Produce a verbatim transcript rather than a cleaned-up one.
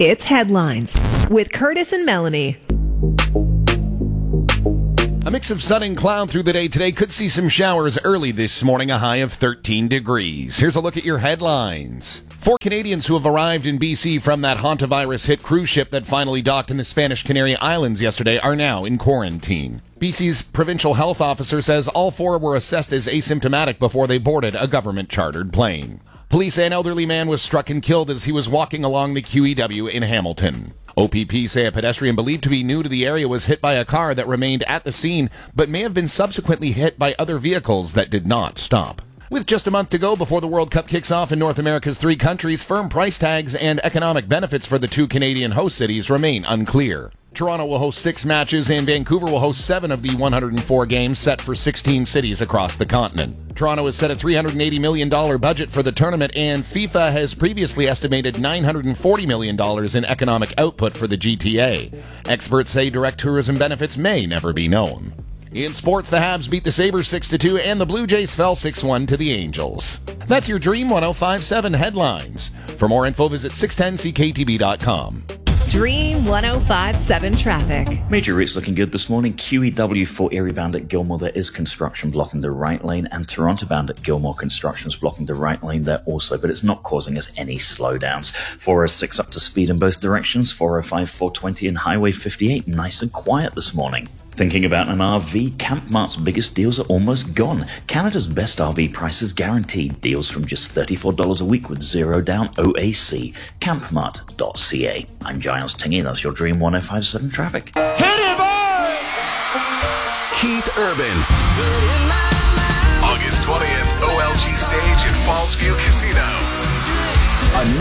It's Headlines with Curtis and Melanie. A mix of sun and cloud through the day today. Could see some showers early this morning, a high of thirteen degrees. Here's a look at your headlines. Four Canadians who have arrived in B C from that hantavirus-hit cruise ship that finally docked in the Spanish Canary Islands yesterday are now in quarantine. B C's provincial health officer says all four were assessed as asymptomatic before they boarded a government-chartered plane. Police say an elderly man was struck and killed as he was walking along the Q E W in Hamilton. O P P say a pedestrian believed to be new to the area was hit by a car that remained at the scene, but may have been subsequently hit by other vehicles that did not stop. With just a month to go before the World Cup kicks off in North America's three countries, firm price tags and economic benefits for the two Canadian host cities remain unclear. Toronto will host six matches and Vancouver will host seven of the one hundred four games set for sixteen cities across the continent. Toronto has set a three hundred eighty million dollars budget for the tournament, and FIFA has previously estimated nine hundred forty million dollars in economic output for the G T A. Experts say direct tourism benefits may never be known. In sports, the Habs beat the Sabres six to two and the Blue Jays fell six one to the Angels. That's your Dream one oh five seven headlines. For more info, visit six ten C K T B dot com. Dream one oh five seven traffic. Major routes looking good this morning. Q E W for Erie bound at Gilmore. There is construction blocking the right lane, and Toronto bound at Gilmore, construction is blocking the right lane there also, but it's not causing us any slowdowns. four oh six up to speed in both directions. four oh five, four twenty and Highway fifty-eight nice and quiet this morning. Thinking about an R V? Campmart's biggest deals are almost gone. Canada's best R V prices guaranteed. Deals from just thirty-four dollars a week with zero down O A C. campmart dot c a. I'm Giles Tingy, that's your Dream one oh five seven traffic. Hit it, boy! Keith Urban. August twentieth, O L G stage at Fallsview Casino.